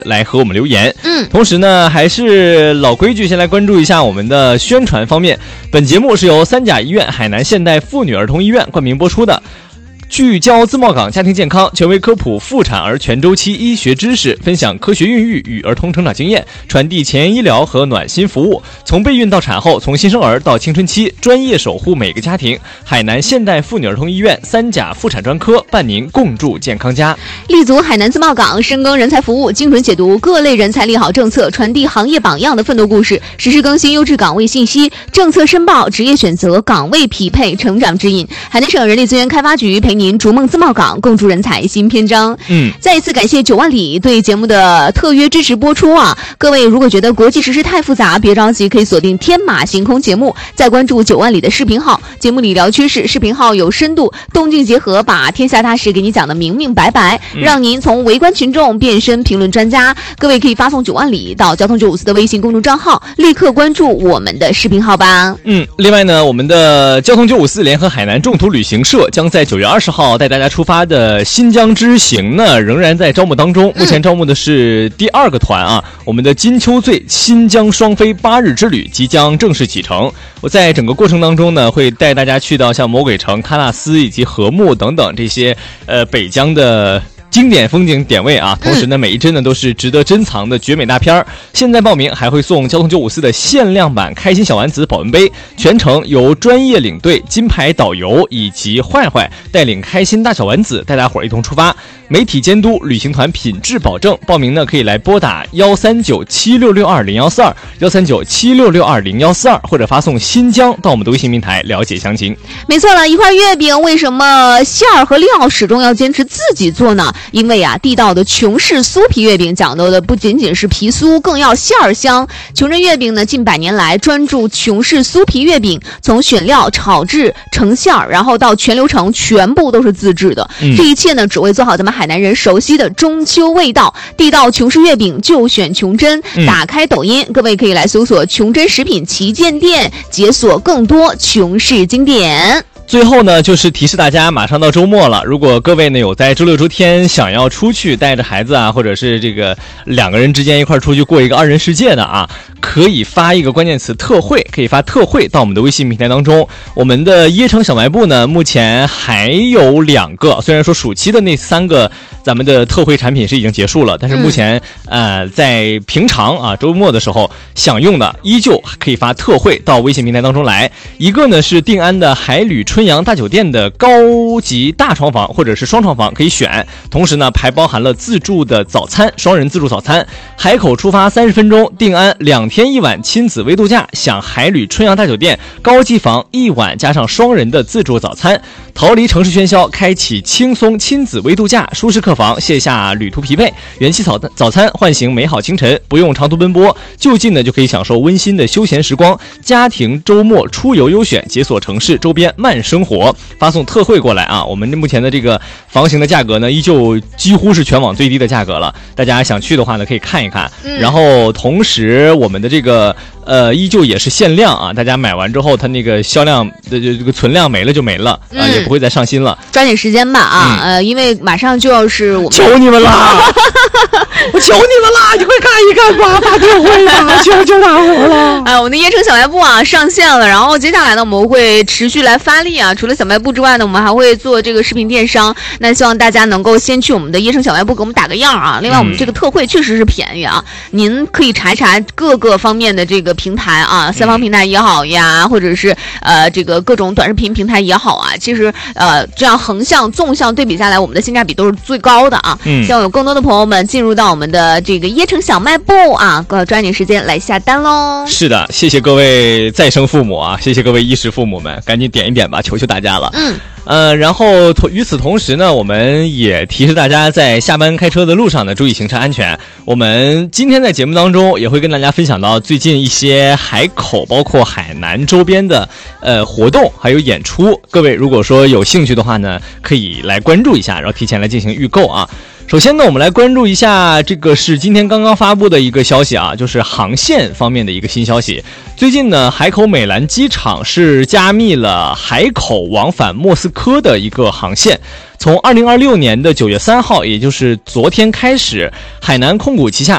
来和我们留言。同时呢，还是老规矩，先来关注一下我们的宣传方面。本节目是由三甲医院海南现代妇女儿童医院冠名播出的。聚焦自贸港家庭健康，权威科普妇产儿全周期医学知识，分享科学孕育与儿童成长经验，传递前沿医疗和暖心服务。从备孕到产后，从新生儿到青春期，专业守护每个家庭。海南现代妇女儿童医院三甲妇产专科伴您共筑健康家。 立足海南自贸港，深耕人才服务，精准解读各类人才利好政策，传递行业榜样的奋斗故事，实时更新优质岗位信息，政策申报、职业选择、岗位匹配、成长指引。海南省人力资源开发局陪您逐梦自贸港，共筑人才新篇章。再一次感谢9万里对节目的特约支持播出啊！各位如果觉得国际时事太复杂，别着急，可以锁定天马行空节目，再关注9万里的视频号，节目里聊趋势，视频号有深度，动静结合，把天下大事给你讲得明明白白，让您从围观群众变身评论专家。各位可以发送9万里到交通954的微信公众账号，立刻关注我们的视频号吧。 另外呢，我们的交通954联合海南众途旅行社将在9月20号带大家出发的新疆之行呢，仍然在招募当中。目前招募的是第2个团啊，我们的金秋醉新疆双飞8日之旅即将正式启程。我在整个过程当中呢，会带大家去到像魔鬼城、喀纳斯以及禾木等等这些北疆的经典风景点位啊，同时呢，每一帧呢都是值得珍藏的绝美大片儿。现在报名还会送交通954的限量版开心小丸子保温杯，全程由专业领队、金牌导游以及坏坏带领开心大小丸子带大伙儿一同出发，媒体监督，旅行团品质保证。报名呢可以来拨打13976620142 13976620142，或者发送新疆到我们的微信平台了解详情。 没错了，一块月饼为什么馅儿和料始终要坚持自己做呢？因为啊，地道的琼氏酥皮月饼讲究的不仅仅是皮酥，更要馅儿香。琼珍月饼呢，近100年来专注琼氏酥皮月饼，从选料、炒制、成馅儿，然后到全流程全部都是自制的。这一切呢，只为做好咱们海南人熟悉的中秋味道。地道琼氏月饼就选琼珍。打开抖音，各位可以来搜索琼珍食品旗舰店，解锁更多琼氏经典。 最后呢，就是提示大家，马上到周末了。如果各位呢有在周6周天想要出去带着孩子啊，或者是这个2个人之间一块出去过一个2人世界的啊，可以发一个关键词特惠，可以发特惠到我们的微信平台当中。我们的椰城小卖部呢，目前还有2个，虽然说暑期的那3个咱们的特惠产品是已经结束了，但是目前在平常啊周末的时候想用的依旧可以发特惠到微信平台当中来。一个呢是定安的海旅春阳大酒店的高级大床房或者是双床房可以选，同时呢还包含了自助的早餐，双人自助早餐，海口出发30分钟，定安2天1晚亲子微度假，享海旅春阳大酒店高级房1晚加上双人的自助早餐，逃离城市喧嚣，开启轻松亲子微度假，舒适客房卸下旅途疲惫，元气早餐唤醒美好清晨，不用长途奔波，就近呢就可以享受温馨的休闲时光，家庭周末出游优选，解锁城市周边慢生活。发送特惠过来啊！我们目前的这个房型的价格呢，依旧几乎是全网最低的价格了。大家想去的话呢，可以看一看。然后同时我们的这个依旧也是限量啊！大家买完之后，它那个销量的这个存量没了就没了啊，也不会再上新了。 抓紧时间吧啊！因为马上就要是我们求你们啦！我求你们啦！你快看一看吧，发特惠吧，求大伙了！ 我们的椰城小卖部啊上线了，然后接下来呢，我们会持续来发力啊。除了小卖部之外呢，我们还会做这个视频电商。那希望大家能够先去我们的椰城小卖部给我们打个样啊。另外，我们这个特惠确实是便宜啊，您可以查一查各个方面的这个平台啊，3方平台也好呀，或者是这个各种短视频平台也好啊。其实这样横向、纵向对比下来，我们的性价比都是最高的啊。希望有更多的朋友们进入到我们的这个椰城小卖部啊，抓紧时间来下单喽。 是的，谢谢各位再生父母啊，谢谢各位衣食父母们，赶紧点一点吧，求求大家了。然后与此同时呢，我们也提示大家在下班开车的路上呢，注意行车安全。我们今天在节目当中也会跟大家分享到最近一些海口包括海南周边的活动还有演出，各位如果说有兴趣的话呢，可以来关注一下，然后提前来进行预购啊。首先呢，我们来关注一下这个是今天刚刚发布的一个消息啊，就是航线方面的一个新消息。最近呢，海口美兰机场是加密了海口往返莫斯科的一个航线。从2026年的9月3号，也就是昨天开始，海南控股旗下